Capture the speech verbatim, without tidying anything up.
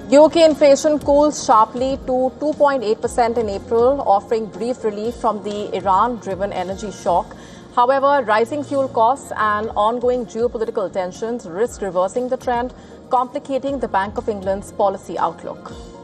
U K inflation cools sharply to two point eight percent in April, offering brief relief from the Iran-driven energy shock. However, rising fuel costs and ongoing geopolitical tensions risk reversing the trend, complicating the Bank of England's policy outlook.